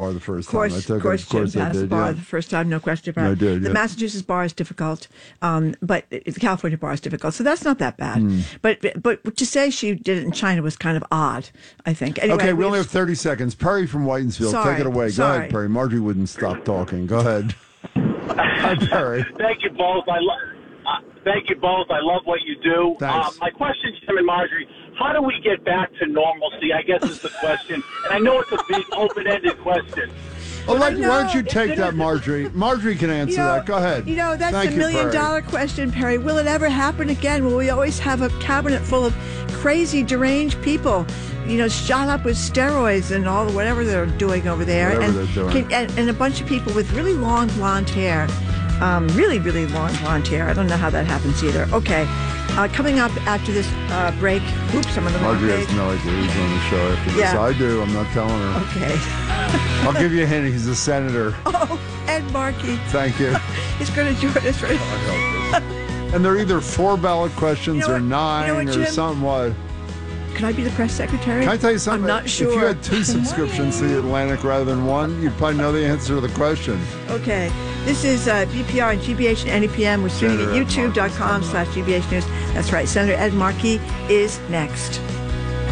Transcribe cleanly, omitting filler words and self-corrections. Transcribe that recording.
bar the first time. Of course, Jim passed the bar the first time, no question about it. I did, the Massachusetts bar is difficult, but the California bar is difficult, so that's not that bad. But to say she did it in China was kind of odd, I think. Anyway, okay, we only have 30 seconds. Perry from Whitensfield, take it away. Go ahead, Perry. Marjorie wouldn't stop talking. Go ahead. Hi, Perry. Thank you both. Thank you both. I love what you do. My question, Jim and Marjorie, how do we get back to normalcy, I guess is the question. And I know it's a big, open-ended question. Well, why don't you take that, Marjorie? Marjorie can answer that. Go ahead. That's the million-dollar question, Perry. Will it ever happen again? Will we always have a cabinet full of crazy, deranged people, shot up with steroids and all whatever they're doing over there, and a bunch of people with really long blonde hair, really, really long blonde hair. I don't know how that happens either. Okay. Coming up after this break. Oops, I'm on the wrong page. Marjorie has no idea who's on the show after this. I do. I'm not telling her. Okay. I'll give you a hint. He's a senator. Oh, Ed Markey. Thank you. He's going to join us right now. And they're either 4 ballot questions or 9 or something. What? Can I be the press secretary? Can I tell you something? I'm not sure. If you had 2 subscriptions to the Atlantic rather than 1, you'd probably know the answer to the question. Okay. This is BPR and GBH and NEPM. We're streaming at youtube.com/GBH News. That's right. Senator Ed Markey is next.